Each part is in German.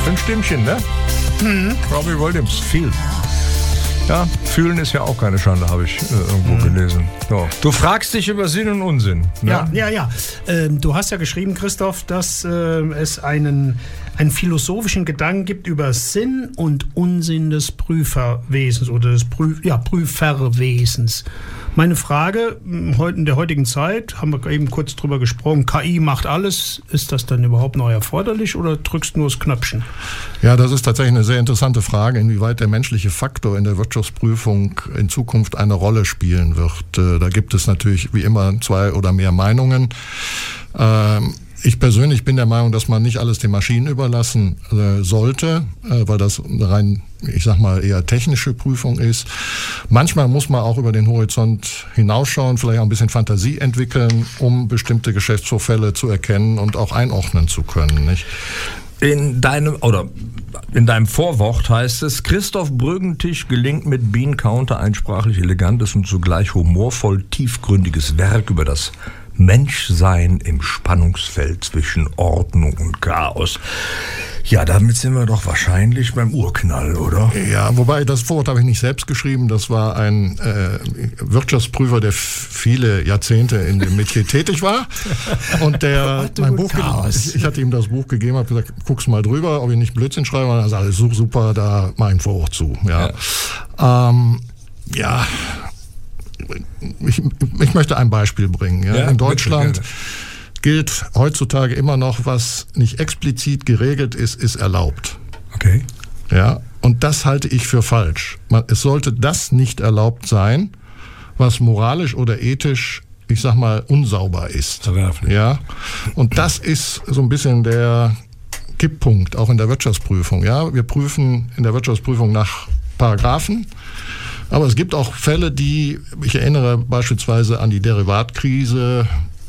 Ein Stimmchen, ne? Robbie Williams, Feel. Ja, fühlen ist ja auch keine Schande, habe ich irgendwo gelesen. So. Du fragst dich über Sinn und Unsinn. Ne? Ja. Du hast ja geschrieben, Christoph, dass es einen philosophischen Gedanken gibt über Sinn und Unsinn des Prüferwesens oder des Prüferwesens. Meine Frage, in der heutigen Zeit, haben wir eben kurz drüber gesprochen, KI macht alles. Ist das dann überhaupt noch erforderlich oder drückst du nur das Knöpfchen? Ja, das ist tatsächlich eine sehr interessante Frage, inwieweit der menschliche Faktor in der Wirtschaftsprüfung in Zukunft eine Rolle spielen wird. Da gibt es natürlich wie immer 2 oder mehr Meinungen. Ich persönlich bin der Meinung, dass man nicht alles den Maschinen überlassen sollte, weil das rein, ich sag mal, eher technische Prüfung ist. Manchmal muss man auch über den Horizont hinausschauen, vielleicht auch ein bisschen Fantasie entwickeln, um bestimmte Geschäftsvorfälle zu erkennen und auch einordnen zu können, nicht? In deinem Vorwort heißt es, Christoph Brüggentisch gelingt mit Bean Counter ein sprachlich elegantes und zugleich humorvoll tiefgründiges Werk über das Menschsein im Spannungsfeld zwischen Ordnung und Chaos. Ja, damit sind wir doch wahrscheinlich beim Urknall, oder? Ja, wobei das Vorwort habe ich nicht selbst geschrieben. Das war ein Wirtschaftsprüfer, der viele Jahrzehnte in dem Metier tätig war. Und der mein Buch, ich hatte ihm das Buch gegeben, habe gesagt, guck's mal drüber, ob ich nicht Blödsinn schreibe. Und er sagt, alles super, da mach ich ein Vorwort zu. Ich möchte ein Beispiel bringen. Ja? In Deutschland gilt heutzutage immer noch, was nicht explizit geregelt ist, ist erlaubt. Okay. Ja, und das halte ich für falsch. Es sollte das nicht erlaubt sein, was moralisch oder ethisch, ich sag mal, unsauber ist. Ja, und das ist so ein bisschen der Kipppunkt, auch in der Wirtschaftsprüfung. Ja, wir prüfen in der Wirtschaftsprüfung nach Paragraphen. Aber es gibt auch Fälle, ich erinnere beispielsweise an die Derivatkrise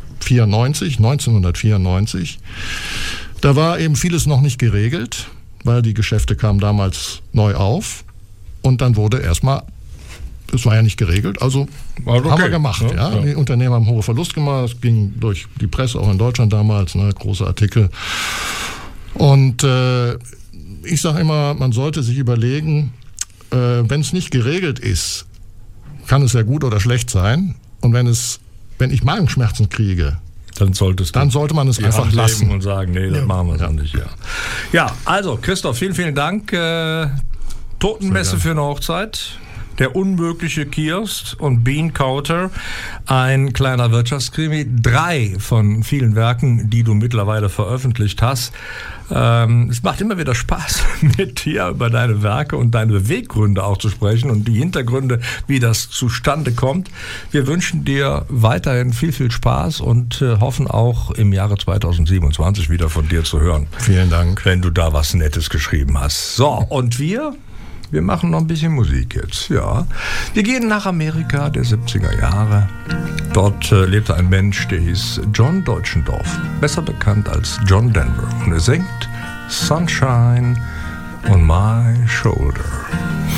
1994. Da war eben vieles noch nicht geregelt, weil die Geschäfte kamen damals neu auf. Und dann wurde erstmal, es war ja nicht geregelt, also haben wir gemacht. Ja. Die Unternehmen haben hohe Verlust gemacht, es ging durch die Presse, auch in Deutschland damals, große Artikel. Und ich sage immer, man sollte sich überlegen, wenn es nicht geregelt ist, kann es ja gut oder schlecht sein. Und wenn ich Magenschmerzen kriege, dann sollte man es einfach lassen und sagen, nee, das machen wir so nicht. Ja, also Christoph, vielen, vielen Dank. Totenmesse für eine Hochzeit. Der unmögliche Kiosk und Bean Counter, ein kleiner Wirtschaftskrimi. 3 von vielen Werken, die du mittlerweile veröffentlicht hast. Es macht immer wieder Spaß, mit dir über deine Werke und deine Beweggründe auch zu sprechen und die Hintergründe, wie das zustande kommt. Wir wünschen dir weiterhin viel, viel Spaß und hoffen auch im Jahre 2027 wieder von dir zu hören. Vielen Dank. Wenn du da was Nettes geschrieben hast. So, und wir machen noch ein bisschen Musik jetzt, ja. Wir gehen nach Amerika der 70er Jahre. Dort lebte ein Mensch, der hieß John Deutschendorf, besser bekannt als John Denver. Und er singt Sunshine on My Shoulder.